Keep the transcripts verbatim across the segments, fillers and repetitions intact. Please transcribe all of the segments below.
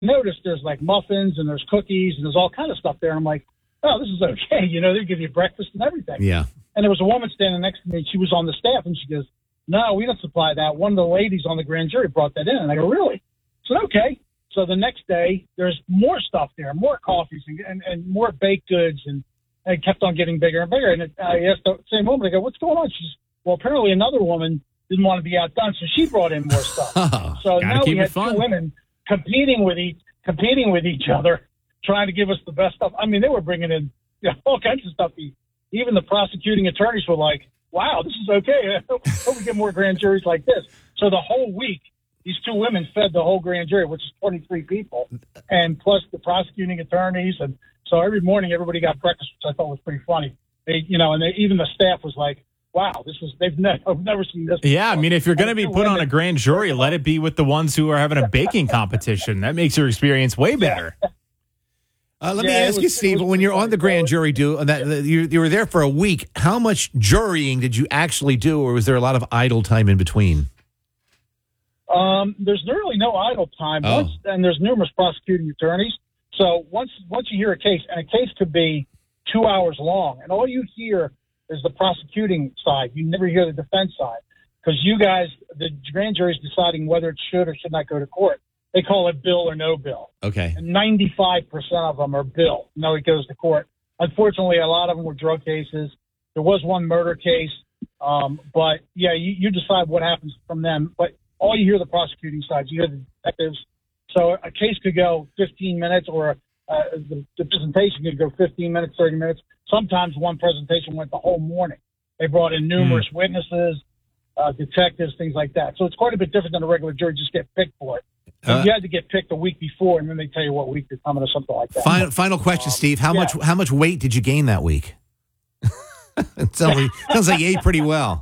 noticed there's like muffins and there's cookies and there's all kind of stuff there. And I'm like, oh, this is okay. You know, they give you breakfast and everything. Yeah. And there was a woman standing next to me. And she was on the staff, and she goes, no, we don't supply that. One of the ladies on the grand jury brought that in. And I go, really? I said, okay. So the next day, there's more stuff there, more coffees and, and, and more baked goods. And, and it kept on getting bigger and bigger. And it, I asked the same woman, I go, what's going on? She's, well, apparently another woman didn't want to be outdone, so she brought in more stuff. Oh, so now we had fun. two women competing with each competing with each other, trying to give us the best stuff. I mean, they were bringing in you know, all kinds of stuff. Even the prosecuting attorneys were like, wow, this is okay. I hope we get more grand juries like this. So the whole week, these two women fed the whole grand jury, which is twenty-three people, and plus the prosecuting attorneys. And so every morning, everybody got breakfast, which I thought was pretty funny. They, you know, and they, even the staff was like, wow, this was, they've never, I've never seen this before. Yeah, I mean, if you're going to be put women, on a grand jury, let it be with the ones who are having a baking competition. That makes your experience way better. Uh, let Yeah, me it ask was- you, it Steve, was when you're pretty on the funny. grand jury, do uh, that that you, you were there for a week. How much jurying did you actually do, or was there a lot of idle time in between? Um, there's really no idle time. Oh. Once, and there's numerous prosecuting attorneys. So once once you hear a case, and a case could be two hours long, and all you hear is the prosecuting side. You never hear the defense side because you guys, the grand jury is deciding whether it should or should not go to court. They call it bill or no bill. Okay. And ninety-five percent of them are bill. No, it goes to court. Unfortunately, a lot of them were drug cases. There was one murder case. Um, but, yeah, you, you decide what happens from them. But all you hear the prosecuting side. You hear the detectives. So a case could go fifteen minutes, or uh, the, the presentation could go fifteen minutes, thirty minutes. Sometimes one presentation went the whole morning. They brought in numerous mm. witnesses, uh, detectives, things like that. So it's quite a bit different than a regular jury. Just get picked for it. So uh, you had to get picked a week before, and then they tell you what week you're coming or something like that. Final, final question, um, Steve. How yeah. much how much weight did you gain that week? It sounds like, sounds like you ate pretty well.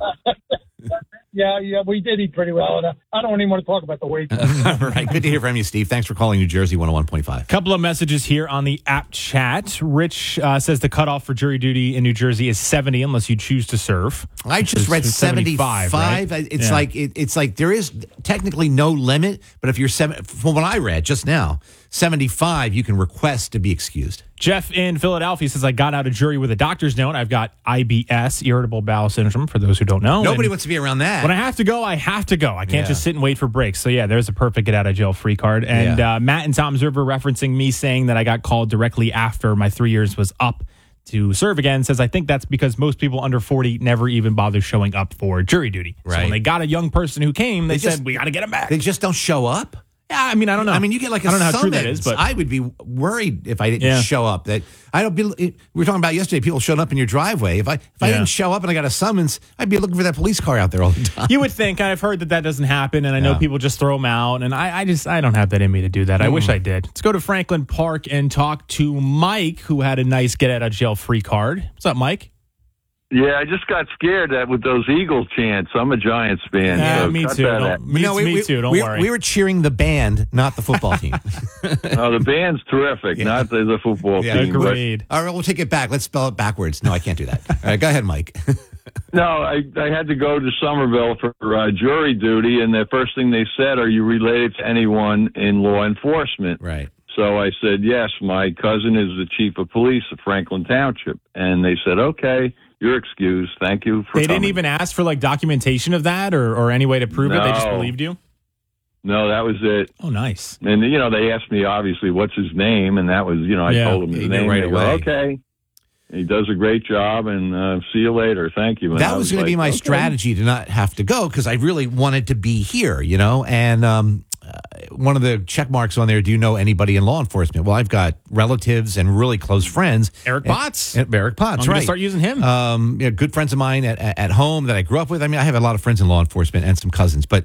Yeah, yeah, we did eat pretty well. And, uh, I don't even want to talk about the weight. All right, good to hear from you, Steve. Thanks for calling New Jersey one oh one point five. Couple of messages here on the app chat. Rich uh, says the cutoff for jury duty in New Jersey is seventy unless you choose to serve. I just read seventy-five. Right? It's yeah. like it, it's like there is technically no limit, but if you're seven, from what I read just now, seventy-five, you can request to be excused. Jeff in Philadelphia says, I got out of jury with a doctor's note. I've got I B S, irritable bowel syndrome, for those who don't know. Nobody and wants to be around that. when I have to go, I have to go. I can't Yeah. just sit and wait for breaks. So, yeah, there's a perfect get out of jail free card. And Yeah. uh, Matt and Tom's River referencing me saying that I got called directly after my three years was up to serve again, says, I think that's because most people under forty never even bother showing up for jury duty. So Right. when they got a young person who came, they, They just- said, we got to get him back. They just don't show up. Yeah, I mean, I don't know. I mean, you get like a I don't know how true summons. that is, but I would be worried if I didn't Yeah. show up. That I don't be. We were talking about yesterday. People showed up in your driveway. If I if I Yeah. didn't show up and I got a summons, I'd be looking for that police car out there all the time. you would think. I've heard that that doesn't happen, and I know Yeah. people just throw them out, and I, I just I don't have that in me to do that. I wish I did. Let's go to Franklin Park and talk to Mike, who had a nice get out of jail free card. What's up, Mike? Yeah, I just got scared that with those Eagles chants. I'm a Giants fan. Yeah, so me cut too. that Don't- out. Me, No, we, me we- too. Don't we, worry. We were cheering the band, not the football team. No, the band's terrific, Yeah. not the, the football Yeah, team. but- Agreed. All right, we'll take it back. Let's spell it backwards. No, I can't do that. All right, go ahead, Mike. No, I, I had to go to Somerville for uh, jury duty, and the first thing they said, are you related to anyone in law enforcement? Right. So I said, yes, my cousin is the chief of police of Franklin Township. And they said, okay, you're excused. Thank you for They coming. didn't even ask for like documentation of that or, or any way to prove it. They just No. believed you. No, that was it. Oh, nice. And, you know, they asked me, obviously, what's his name? And that was, you know, I Yeah. told them his You knew name. right They go, away. okay. He does a great job, and uh, see you later. Thank you. And That I was going to be like, my okay. strategy to not have to go because I really wanted to be here, you know. And um, uh, one of the check marks on there, do you know anybody in law enforcement? Well, I've got relatives and really close friends. Eric And- Potts. and Eric Potts, I'm going right. to start using him. Um, yeah, good friends of mine at, at home that I grew up with. I mean, I have a lot of friends in law enforcement and some cousins. But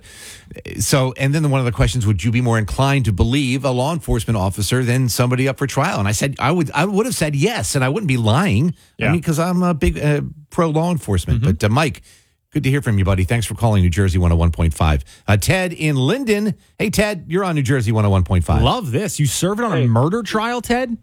so, and then one of the questions, would you be more inclined to believe a law enforcement officer than somebody up for trial? And I said, I would, I would have said yes, and I wouldn't be lying. Yeah. I mean, because I'm a big uh, pro law enforcement. But uh, Mike, good to hear from you, buddy. Thanks for calling New Jersey one oh one point five. Uh, Ted in Linden. Hey, Ted, you're on New Jersey one oh one point five. Love this. You served on a Hey. murder trial, Ted?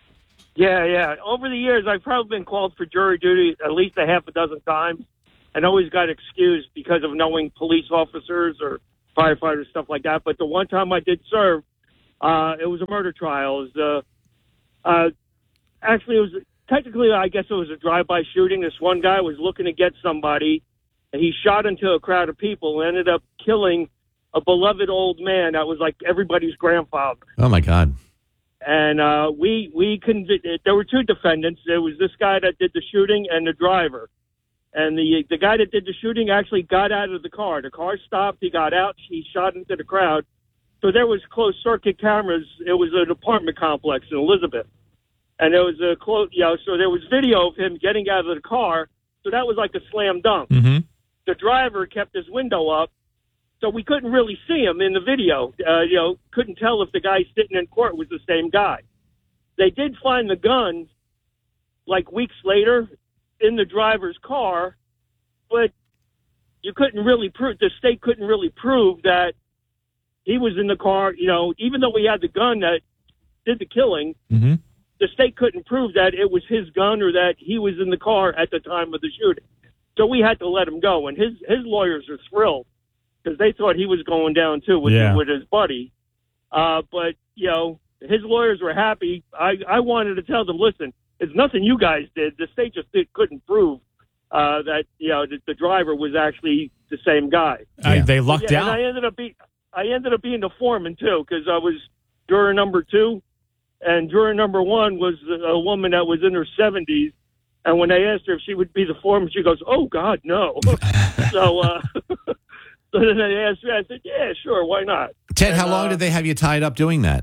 Yeah, yeah. Over the years, I've probably been called for jury duty at least a half a dozen times and always got excused because of knowing police officers or firefighters, stuff like that. But the one time I did serve, Uh, it was a murder trial. It was, uh, uh, actually, it was technically, I guess it was a drive-by shooting. This one guy was looking to get somebody, and he shot into a crowd of people and ended up killing a beloved old man that was like everybody's grandfather. Oh, my God. And uh, we we conv- there were two defendants. There was this guy that did the shooting and the driver. And the the guy that did the shooting actually got out of the car. The car stopped. He got out. He shot into the crowd. So there was closed circuit cameras. It was an apartment complex in Elizabeth, and there was a close. You know, so there was video of him getting out of the car. So that was like a slam dunk. Mm-hmm. The driver kept his window up, so we couldn't really see him in the video. Uh, you know, couldn't tell if the guy sitting in court was the same guy. They did find the gun like weeks later in the driver's car, but you couldn't really prove, the state couldn't really prove that he was in the car. You know, even though we had the gun that did the killing, Mm-hmm. the state couldn't prove that it was his gun or that he was in the car at the time of the shooting. So we had to let him go, and his, his lawyers are thrilled because they thought he was going down too with, Yeah. with his buddy. Uh, but, you know, his lawyers were happy. I, I wanted to tell them, listen, it's nothing you guys did. The state just did, couldn't prove uh, that, you know, that the driver was actually the same guy. Uh, they lucked Yeah, and out. I ended up being, I ended up being the foreman too, because I was juror number two, and juror number one was a woman that was in her seventies. And when they asked her if she would be the foreman, she goes, "Oh God, no." so, uh, so then they asked me. I said, "Yeah, sure, why not?" Ted, And, how long uh, did they have you tied up doing that?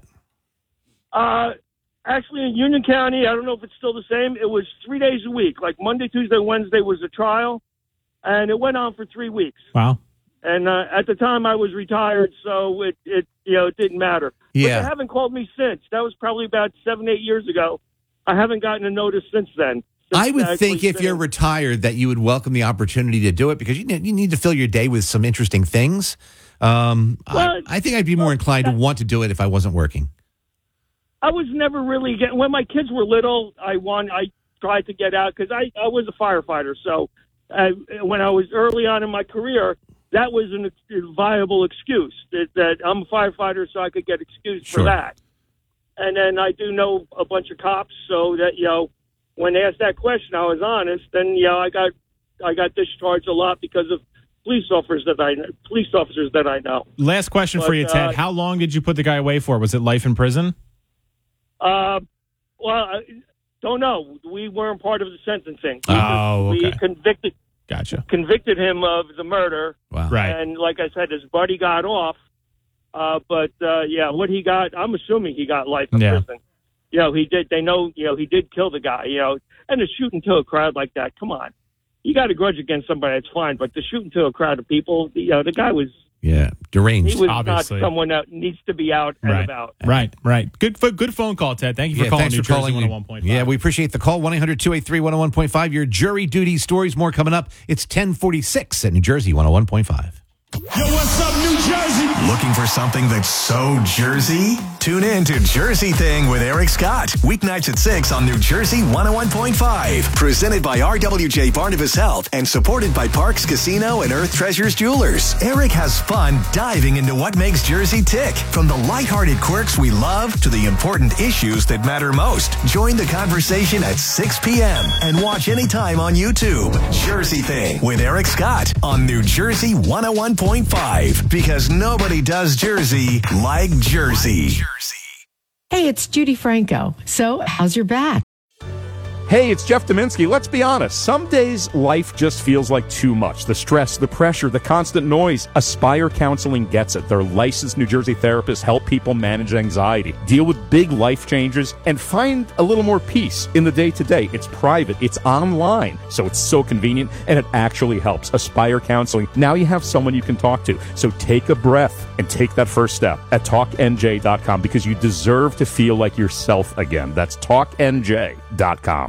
Uh, actually, in Union County, I don't know if it's still the same. It was three days a week. Like Monday, Tuesday, Wednesday was a trial, and it went on for three weeks. Wow. And uh, at the time, I was retired, so it, it you know it didn't matter. Yeah. But they haven't called me since. That was probably about seven, eight years ago. I haven't gotten a notice since then. Since I would actually think if you're sitting- retired that you would welcome the opportunity to do it because you need, you need to fill your day with some interesting things. Um, Well, I, I think I'd be more inclined to want to do it if I wasn't working. I was never really getting, when my kids were little, I won, I tried to get out because I, I was a firefighter. So I, when I was early on in my career, that was an, a viable excuse that, that I'm a firefighter, so I could get excused Sure. for that. And then I do know a bunch of cops, so that, you know, when they asked that question, I was honest. And, you know, I got, I got discharged a lot because of police officers that I, police officers that I know. Last question for But, you, Ted. uh, How long did you put the guy away for? Was it life in prison? Uh, well, I don't know. We weren't part of the sentencing. We, Oh, we okay. convicted Gotcha. convicted him of the murder, Wow. Right. and like I said, his buddy got off. Uh, but uh, yeah, what he got, I'm assuming he got life in Yeah. prison. You know, he did. They know. You know, he did kill the guy. You know, and to shoot into a crowd like that, come on. You got a grudge against somebody, that's fine. But to shoot into a crowd of people, you know, the guy was Yeah, deranged. he was Obviously. not someone that needs to be out and Right. about. Right, right. Good pho- good phone call, Ted. Thank you for Yeah, calling thanks New for Jersey calling. one oh one point five. Yeah, we appreciate the call. one eight hundred two eight three one oh one point five. Your jury duty stories. More coming up. It's ten forty-six at New Jersey one oh one point five. Yo, what's up, New Jersey? Looking for something that's so Jersey? Tune in to Jersey Thing with Eric Scott. Weeknights at six on New Jersey one oh one point five. Presented by R W J Barnabas Health and supported by Parks Casino and Earth Treasures Jewelers. Eric has fun diving into what makes Jersey tick. From the lighthearted quirks we love to the important issues that matter most. Join the conversation at six p.m. and watch anytime on YouTube. Jersey Thing with Eric Scott on New Jersey one oh one point five. Because nobody does Jersey like Jersey. Hey, it's Judy Franco. So, how's your back? Hey, it's Jeff Dominski. Let's be honest. Some days life just feels like too much. The stress, the pressure, the constant noise. Aspire Counseling gets it. Their licensed New Jersey therapists help people manage anxiety, deal with big life changes, and find a little more peace in the day-to-day. It's private. It's online. So it's so convenient, and it actually helps. Aspire Counseling. Now you have someone you can talk to. So take a breath and take that first step at talk N J dot com because you deserve to feel like yourself again. That's talk N J dot com.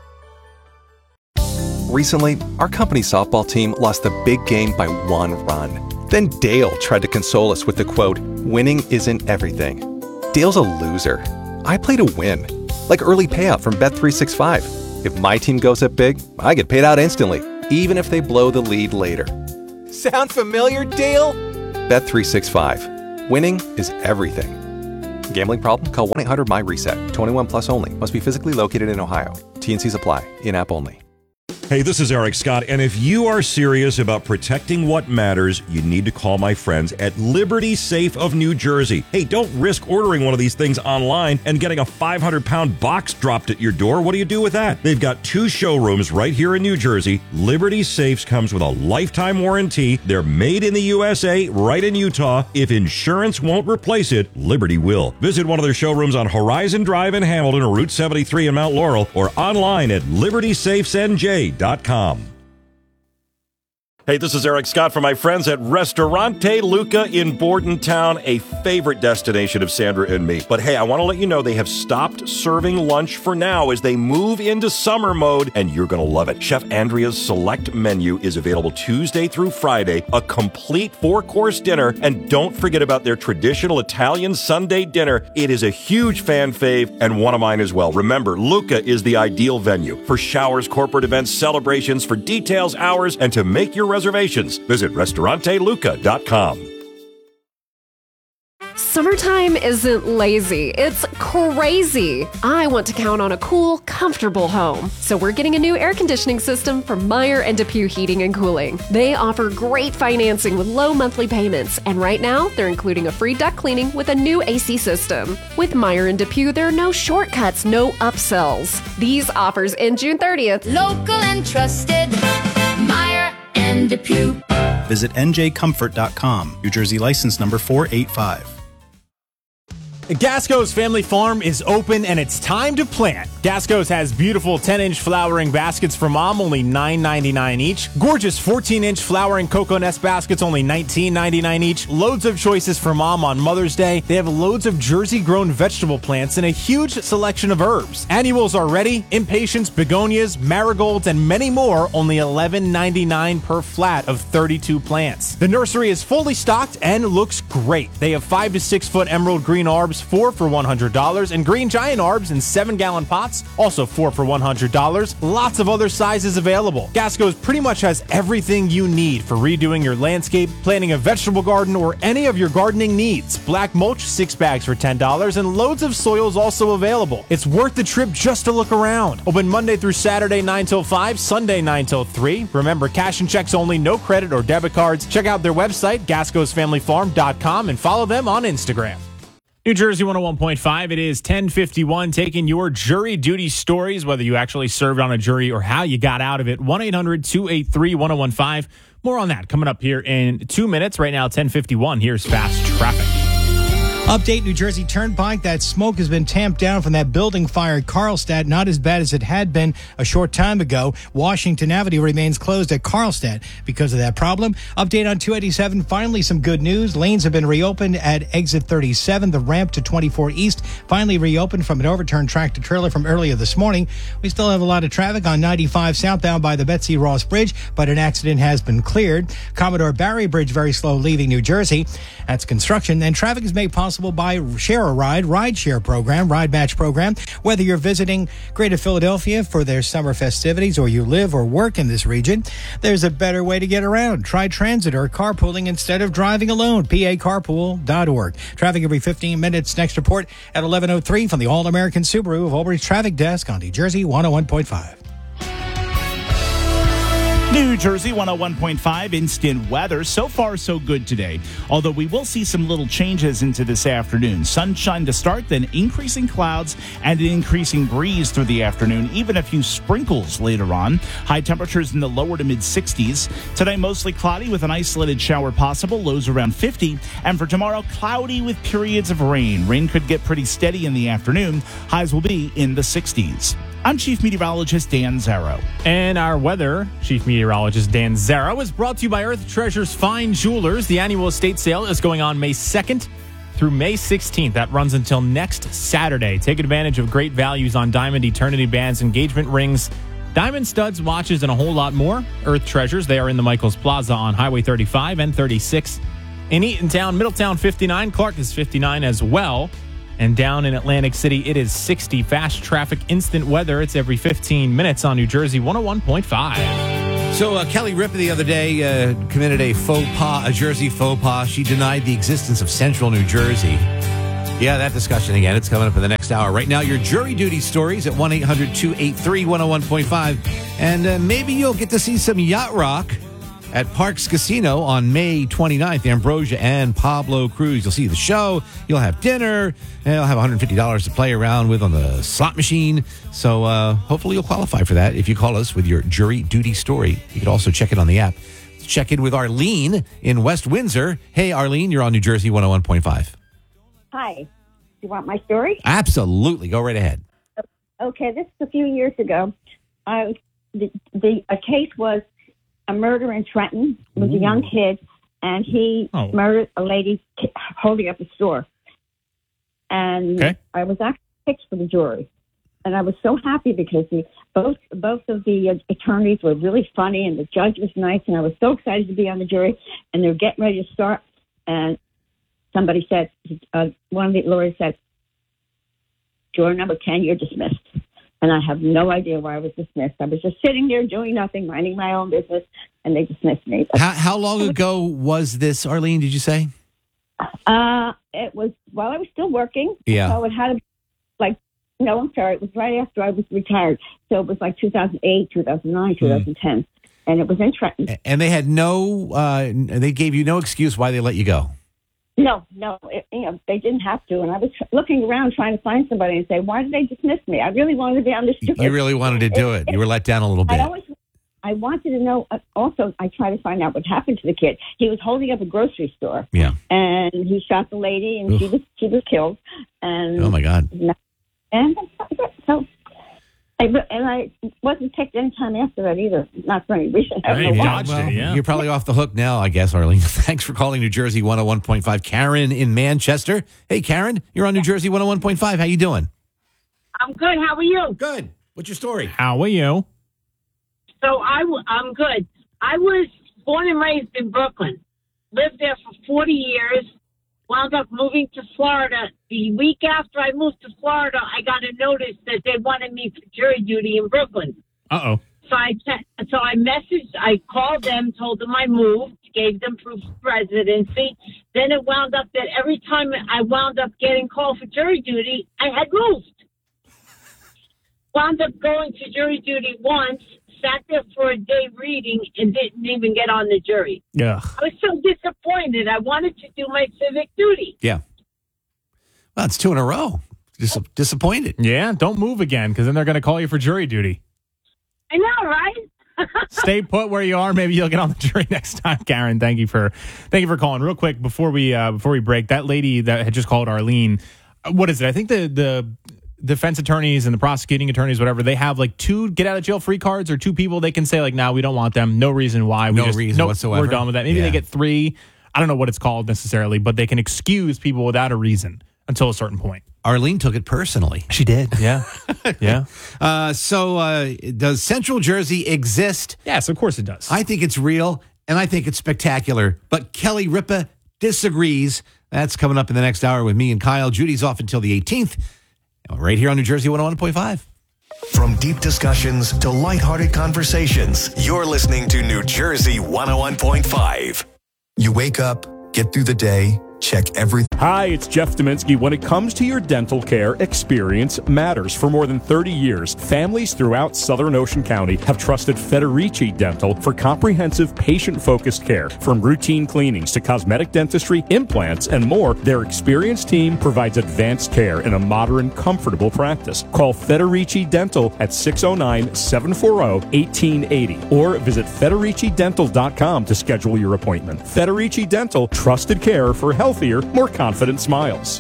Recently, our company softball team lost the big game by one run. Then Dale tried to console us with the quote, "Winning isn't everything." Dale's a loser. I play to win. Like early payout from Bet three sixty-five. If my team goes up big, I get paid out instantly, even if they blow the lead later. Sound familiar, Dale? Bet three sixty-five. Winning is everything. Gambling problem? Call one eight hundred my reset. twenty-one plus only. Must be physically located in Ohio. T N Cs apply. In-app only. Hey, this is Eric Scott, and if you are serious about protecting what matters, you need to call my friends at Liberty Safe of New Jersey. Hey, don't risk ordering one of these things online and getting a five hundred pound box dropped at your door. What do you do with that? They've got two showrooms right here in New Jersey. Liberty Safes comes with a lifetime warranty. They're made in the U S A, right in Utah. If insurance won't replace it, Liberty will. Visit one of their showrooms on Horizon Drive in Hamilton or Route seventy-three in Mount Laurel, or online at liberty safes n j dot com. Hey, this is Eric Scott from my friends at Ristorante Luca in Bordentown, a favorite destination of Sandra and me. But hey, I want to let you know they have stopped serving lunch for now as they move into summer mode, and you're going to love it. Chef Andrea's select menu is available Tuesday through Friday, a complete four-course dinner, and don't forget about their traditional Italian Sunday dinner. It is a huge fan fave and one of mine as well. Remember, Luca is the ideal venue for showers, corporate events, celebrations. For details, hours, and to make your reservations, visit restaurante luca dot com. Summertime isn't lazy, it's crazy. I want to count on a cool, comfortable home. So we're getting a new air conditioning system from Meyer and DePuy Heating and Cooling. They offer great financing with low monthly payments, and right now they're including a free duct cleaning with a new A C system. With Meyer and DePuy, there are no shortcuts, no upsells. These offers end June thirtieth. Local and trusted, Meyer and DePuy. Visit N J comfort dot com. New Jersey license number four eight five. Gasco's Family Farm is open and it's time to plant. Gasco's has beautiful ten inch flowering baskets for mom, only nine ninety-nine each. Gorgeous fourteen inch flowering cocoa nest baskets, only nineteen ninety-nine each. Loads of choices for mom on Mother's Day. They have loads of Jersey grown vegetable plants and a huge selection of herbs. Annuals are ready, impatiens, begonias, marigolds, and many more, only eleven ninety-nine per flat of thirty-two plants. The nursery is fully stocked and looks great. They have five to six foot emerald green arbs, four for one hundred dollars, and green giant arbs in seven gallon pots, also four for one hundred dollars. Lots of other sizes available. Gasco's pretty much has everything you need for redoing your landscape, planting a vegetable garden, or any of your gardening needs. Black mulch, six bags for ten dollars, and loads of soils also available. It's worth the trip just to look around. Open Monday through Saturday nine till five, Sunday nine till three. Remember, cash and checks only, no credit or debit cards. Check out their website, gascos family farm dot com, and follow them on Instagram. New Jersey one oh one point five, it is ten fifty-one, taking your jury duty stories, whether you actually served on a jury or how you got out of it. one eight hundred two eight three one oh one five. More on that coming up here in two minutes. Right now, ten fifty-one. Here's Fast Traffic. Update, New Jersey Turnpike. That smoke has been tamped down from that building fire at Carlstadt. Not as bad as it had been a short time ago. Washington Avenue remains closed at Carlstadt because of that problem. Update on two eighty-seven. Finally, some good news. Lanes have been reopened at exit thirty-seven. The ramp to twenty-four East finally reopened from an overturned tractor trailer from earlier this morning. We still have a lot of traffic on ninety-five southbound by the Betsy Ross Bridge, but an accident has been cleared. Commodore Barry Bridge very slow leaving New Jersey. That's construction. And traffic is made possible by Share a Ride, Ride Share program, Ride Match program. Whether you're visiting Greater Philadelphia for their summer festivities or you live or work in this region, there's a better way to get around. Try transit or carpooling instead of driving alone. P A carpool dot org. Traffic every fifteen minutes. Next report at eleven oh three from the All-American Subaru of Albany's Traffic Desk on New Jersey one oh one point five. New Jersey one oh one point five instant weather. So far, so good today. Although we will see some little changes into this afternoon. Sunshine to start, then increasing clouds and an increasing breeze through the afternoon. Even a few sprinkles later on. High temperatures in the lower to mid sixties. Today, mostly cloudy with an isolated shower possible. Lows around fifty. And for tomorrow, cloudy with periods of rain. Rain could get pretty steady in the afternoon. Highs will be in the sixties. I'm Chief Meteorologist Dan Zarrow. And our weather, Chief Meteorologist Dan Zarrow, is brought to you by Earth Treasures Fine Jewelers. The annual estate sale is going on May second through May sixteenth. That runs until next Saturday. Take advantage of great values on diamond eternity bands, engagement rings, diamond studs, watches, and a whole lot more. Earth Treasures, they are in the Michaels Plaza on Highway thirty-five and thirty-six. In Eatontown, Middletown fifty-nine, Clark is fifty-nine as well. And down in Atlantic City, it is sixty. Fast traffic, instant weather. It's every fifteen minutes on New Jersey one oh one point five. So uh, Kelly Ripa the other day uh, committed a faux pas, a Jersey faux pas. She denied the existence of Central New Jersey. Yeah, that discussion again. It's coming up in the next hour. Right now, your jury duty stories at one eight hundred two eight three one oh one point five. And uh, maybe you'll get to see some yacht rock at Parks Casino on May twenty-ninth. Ambrosia and Pablo Cruz. You'll see the show. You'll have dinner. And you'll have one hundred fifty dollars to play around with on the slot machine. So uh, hopefully you'll qualify for that if you call us with your jury duty story. You can also check it on the app. Check in with Arlene in West Windsor. Hey, Arlene, you're on New Jersey one oh one point five. Hi. Do you want my story? Absolutely. Go right ahead. Okay, this is a few years ago. I the, the a case was a murder in Trenton. It was Ooh. a young kid, and he oh. murdered a lady t- holding up a store. And okay. I was actually picked for the jury, and I was so happy because the both both of the uh, attorneys were really funny, and the judge was nice, and I was so excited to be on the jury. And they were getting ready to start, and somebody said, uh, one of the lawyers said, juror number ten, you're dismissed. And I have no idea why I was dismissed. I was just sitting there doing nothing, minding my own business, and they dismissed me. How, how long ago was this, Arlene, did you say? Uh, it was while I was still working. Yeah. So it had, a, like, no, I'm sorry. It was right after I was retired. So it was like two thousand eight, two thousand nine, two thousand ten. Mm. And it was in Trenton. And they had no, uh, they gave you no excuse why they let you go. No, no, it, you know, they didn't have to. And I was looking around trying to find somebody and say, why did they dismiss me? I really wanted to be on this jury. You really wanted to do it. it. You were let down a little bit. I always, I wanted to know. Uh, also, I tried to find out what happened to the kid. He was holding up a grocery store. Yeah. And he shot the lady, and Oof. she was she was killed. And oh my God. And so. I, and I wasn't picked any time after that either. Not for any reason. I don't know why. Well, yeah. You're probably off the hook now, I guess, Arlene. Thanks for calling New Jersey one oh one point five. Karen in Manchester. Hey, Karen, you're on New Jersey one oh one point five. How you doing? I'm good. How are you? Good. What's your story? How are you? So I w- I'm good. I was born and raised in Brooklyn. Lived there for forty years. Wound up moving to Florida. The week after I moved to Florida, I got a notice that they wanted me for jury duty in Brooklyn. Uh-oh. So I te- so I messaged, I called them, told them I moved, gave them proof of residency. Then it wound up that every time I wound up getting called for jury duty, I had moved. Wound up going to jury duty once, sat there for a day reading, and didn't even get on the jury. Yeah. I was so disappointed. I wanted to do my civic duty. Yeah. Well, it's two in a row. Dis- disappointed. Yeah, don't move again, because then they're going to call you for jury duty. I know, right? Stay put where you are. Maybe you'll get on the jury next time, Karen. Thank you for thank you for calling. Real quick before we uh, before we break, that lady that had just called Arlene. What is it? I think the the defense attorneys and the prosecuting attorneys, whatever, they have like two get out of jail free cards or two people they can say like, "Now nah, we don't want them. No reason why. We no just, reason no, whatsoever. We're done with that." Maybe yeah. they get three. I don't know what it's called necessarily, but they can excuse people without a reason until a certain point. Arlene took it personally. She did. Yeah. yeah. Uh, so uh, does Central Jersey exist? Yes, of course it does. I think it's real, and I think it's spectacular. But Kelly Ripa disagrees. That's coming up in the next hour with me and Kyle. Judy's off until the eighteenth. Right here on New Jersey one oh one point five. From deep discussions to lighthearted conversations, you're listening to New Jersey one oh one point five. You wake up, get through the day, check everything. Hi, it's Jeff Dominski. When it comes to your dental care, experience matters. For more than thirty years, families throughout Southern Ocean County have trusted Federici Dental for comprehensive, patient-focused care. From routine cleanings to cosmetic dentistry, implants, and more, their experienced team provides advanced care in a modern, comfortable practice. Call Federici Dental at six oh nine, seven four zero, one eight eight zero or visit Federici Dental dot com to schedule your appointment. Federici Dental, trusted care for healthier, more confident smiles.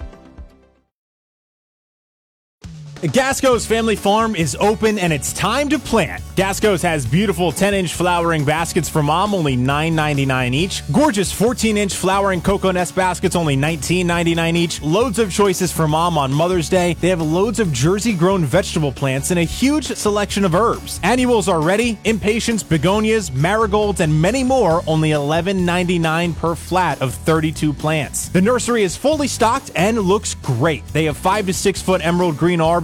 Gasco's Family Farm is open and it's time to plant. Gasco's has beautiful ten-inch flowering baskets for mom, only nine ninety-nine each. Gorgeous fourteen-inch flowering cocoa nest baskets, only nineteen ninety-nine each. Loads of choices for mom on Mother's Day. They have loads of Jersey-grown vegetable plants and a huge selection of herbs. Annuals are ready, impatiens, begonias, marigolds, and many more, only eleven ninety-nine per flat of thirty-two plants. The nursery is fully stocked and looks great. They have five to six foot emerald green arbs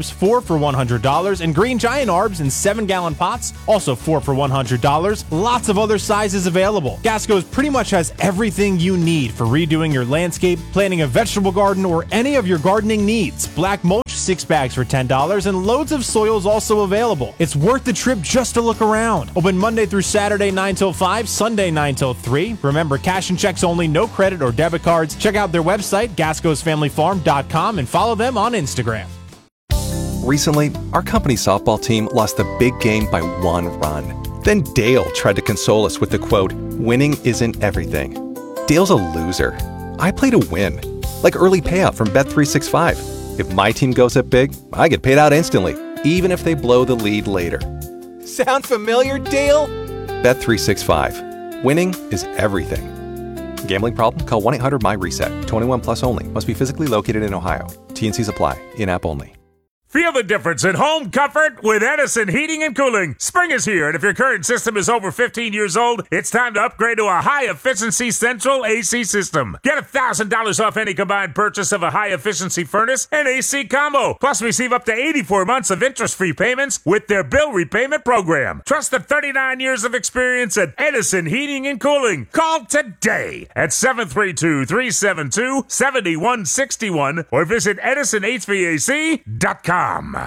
arbs, four for one hundred dollars, and green giant arbs in seven gallon pots, also four for one hundred dollars. Lots of other sizes available. Gasco's pretty much has everything you need for redoing your landscape, planting a vegetable garden, or any of your gardening needs. Black mulch, six bags for ten dollars, and loads of soils also available. It's worth the trip just to look around. Open Monday through Saturday nine till five, Sunday nine till three. Remember, cash and checks only, no credit or debit cards. Check out their website, gascos family farm dot com, and follow them on Instagram. Recently, our company softball team lost the big game by one run. Then Dale tried to console us with the quote, "Winning isn't everything." Dale's a loser. I play to win. Like early payout from Bet three sixty-five. If my team goes up big, I get paid out instantly, even if they blow the lead later. Sound familiar, Dale? Bet three sixty-five. Winning is everything. Gambling problem? Call one eight hundred my reset. twenty-one plus only. Must be physically located in Ohio. T N Cs apply. In-app only. Feel the difference in home comfort with Edison Heating and Cooling. Spring is here, and if your current system is over fifteen years old, it's time to upgrade to a high-efficiency central A C system. Get one thousand dollars off any combined purchase of a high-efficiency furnace and A C combo. Plus, receive up to eighty-four months of interest-free payments with their bill repayment program. Trust the thirty-nine years of experience at Edison Heating and Cooling. Call today at seven three two, three seven two, seven one six one or visit edison h v a c dot com.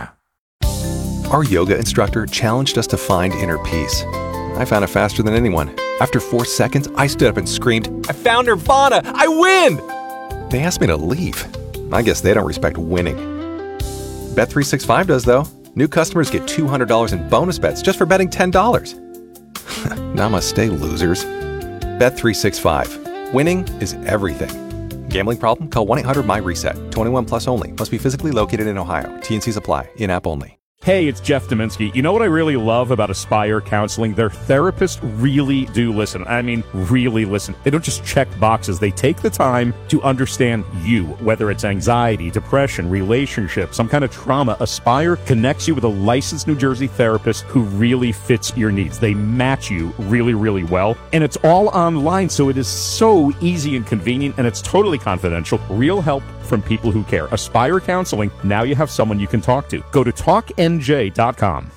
Our yoga instructor challenged us to find inner peace. I found it faster than anyone. After four seconds, I stood up and screamed, "I found Nirvana! I win!" They asked me to leave. I guess they don't respect winning. Bet three sixty-five does, though. New customers get two hundred dollars in bonus bets just for betting ten dollars. Namaste, losers. Bet three sixty-five. Winning is everything. Gambling problem? Call one eight hundred my reset. twenty-one plus only. Must be physically located in Ohio. T N Cs apply. In-app only. Hey, it's Jeff Dominski. You know what I really love about Aspire Counseling? Their therapists really do listen. I mean, really listen. They don't just check boxes. They take the time to understand you, whether it's anxiety, depression, relationships, some kind of trauma. Aspire connects you with a licensed New Jersey therapist who really fits your needs. They match you really, really well. And it's all online, so it is so easy and convenient, and it's totally confidential. Real help from people who care. Aspire Counseling. Now you have someone you can talk to. Go to talk n j dot com.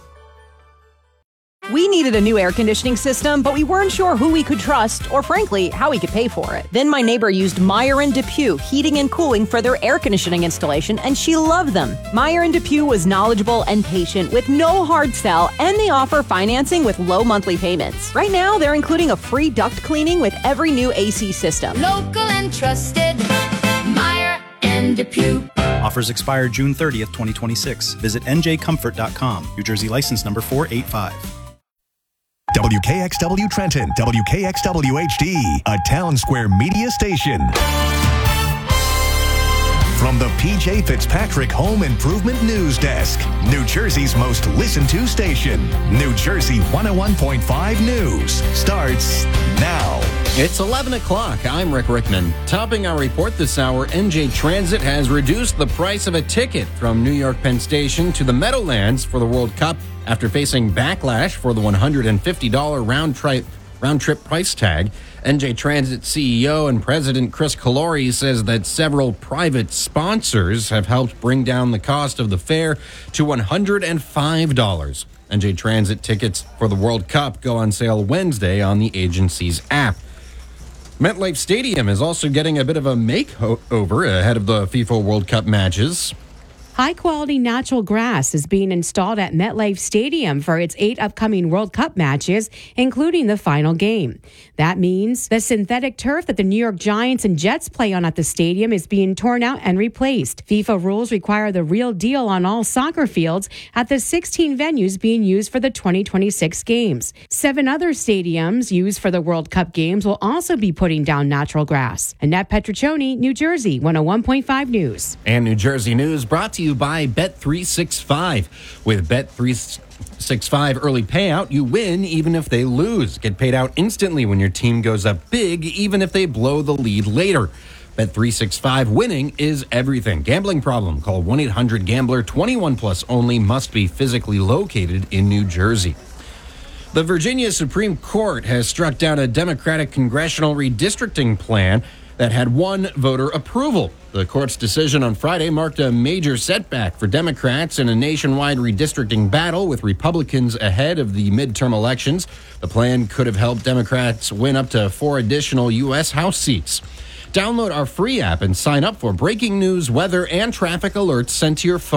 We needed a new air conditioning system, but we weren't sure who we could trust or, frankly, how we could pay for it. Then my neighbor used Meyer and Depew Heating and Cooling for their air conditioning installation, and she loved them. Meyer and Depew was knowledgeable and patient with no hard sell, and they offer financing with low monthly payments. Right now, they're including a free duct cleaning with every new A C system. Local and trusted, Meyer and Depew. Offers expire June thirtieth, twenty twenty-six. Visit n j comfort dot com. New Jersey license number four eight five. W K X W Trenton, W K X W H D, a Town Square media station. From the P J Fitzpatrick Home Improvement News Desk, New Jersey's most listened to station, New Jersey one oh one point five News starts now. It's eleven o'clock. I'm Rick Rickman. Topping our report this hour, N J Transit has reduced the price of a ticket from New York Penn Station to the Meadowlands for the World Cup after facing backlash for the one hundred fifty dollars round trip round trip price tag. N J Transit C E O and President Chris Calori says that several private sponsors have helped bring down the cost of the fare to one hundred five dollars. N J Transit tickets for the World Cup go on sale Wednesday on the agency's app. MetLife Stadium is also getting a bit of a makeover ahead of the FIFA World Cup matches. High-quality natural grass is being installed at MetLife Stadium for its eight upcoming World Cup matches, including the final game. That means the synthetic turf that the New York Giants and Jets play on at the stadium is being torn out and replaced. FIFA rules require the real deal on all soccer fields at the sixteen venues being used for the twenty twenty-six games. Seven other stadiums used for the World Cup games will also be putting down natural grass. Annette Petriccioni, New Jersey, one oh one point five News. And New Jersey News brought to you by Bet three sixty-five. With Bet three sixty-five early payout, you win even if they lose. Get paid out instantly when your team goes up big, even if they blow the lead later. Bet three sixty-five, winning is everything. Gambling problem? Call one eight hundred gambler. twenty-one plus only. Must be physically located in New Jersey. The Virginia Supreme Court has struck down a Democratic congressional redistricting plan that had won voter approval. The court's decision on Friday marked a major setback for Democrats in a nationwide redistricting battle with Republicans ahead of the midterm elections. The plan could have helped Democrats win up to four additional U S House seats. Download our free app and sign up for breaking news, weather, and traffic alerts sent to your phone.